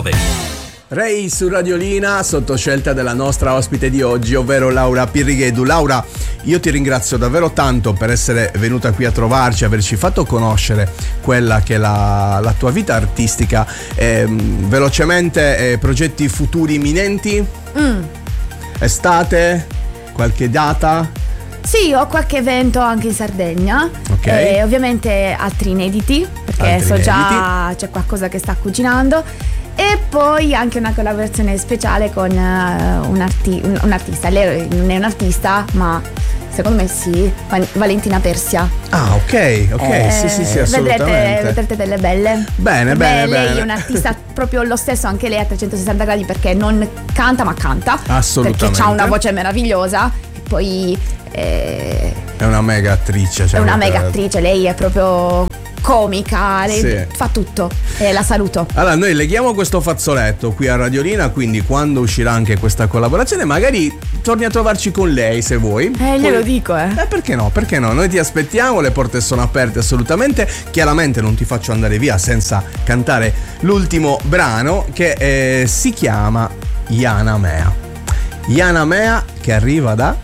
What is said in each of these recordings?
prove. Ray su Radiolina, sotto scelta della nostra ospite di oggi, ovvero Laura Pirrighedu. Laura, io ti ringrazio davvero tanto per essere venuta qui a trovarci, averci fatto conoscere quella che è la tua vita artistica. Velocemente, progetti futuri imminenti? Estate? Qualche data? Sì, ho qualche evento anche in Sardegna. Ok. E ovviamente altri inediti, perché Altri so già inediti. c'è qualcosa che sta cucinando. E poi anche una collaborazione speciale con un artista. Lei non è un artista, ma secondo me sì, Valentina Persia. Ah, ok, sì, assolutamente. Vedrete delle belle. Bene. Lei è un artista proprio lo stesso, anche lei a 360 gradi, perché non canta ma canta. Assolutamente. Perché ha una voce meravigliosa. E poi è una mega attrice. è una mega attrice, lei è proprio comica, lei Sì. fa tutto e la saluto. Allora, noi leghiamo questo fazzoletto qui a Radiolina, quindi quando uscirà anche questa collaborazione magari torni a trovarci con lei se vuoi. Glielo dico, Perché no? Perché no? Noi ti aspettiamo, le porte sono aperte assolutamente. Chiaramente non ti faccio andare via senza cantare l'ultimo brano che si chiama Yana Mea. Yana Mea, che arriva da...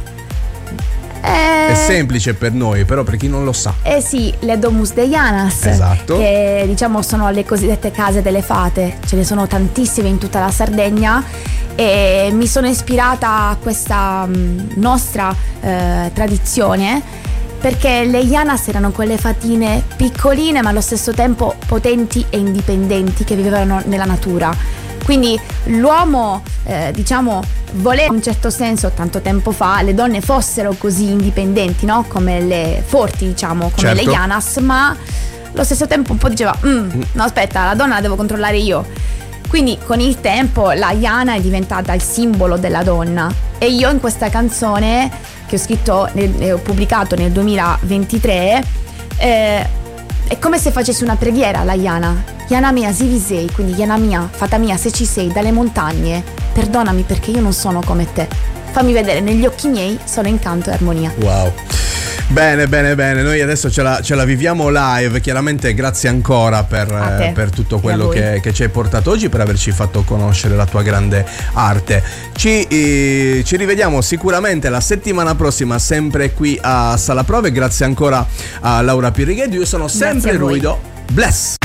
È semplice per noi, però per chi non lo sa. Sì, le Domus de Janas. Esatto. Che diciamo sono le cosiddette case delle fate. Ce ne sono tantissime in tutta la Sardegna. E mi sono ispirata a questa nostra tradizione, perché le Janas erano quelle fatine piccoline ma allo stesso tempo potenti e indipendenti che vivevano nella natura. Quindi l'uomo, voleva in un certo senso tanto tempo fa le donne fossero così indipendenti, no? Come le forti, come certo. le Janas, ma allo stesso tempo un po' diceva no, aspetta, la donna la devo controllare io. Quindi con il tempo la Yana è diventata il simbolo della donna, e io in questa canzone che ho scritto e ho pubblicato nel 2023 è come se facessi una preghiera alla Yana. Yana mia zivi sei, quindi Yana mia, fata mia se ci sei, dalle montagne, perdonami perché io non sono come te, fammi vedere negli occhi miei solo incanto e armonia. Wow. Bene, noi adesso ce la viviamo live. Chiaramente grazie ancora per tutto quello che ci hai portato oggi, per averci fatto conoscere la tua grande arte. Ci rivediamo sicuramente la settimana prossima, sempre qui a Sala Prove. Grazie ancora a Laura Pirrighedu. Io sono sempre Ruido. Bless.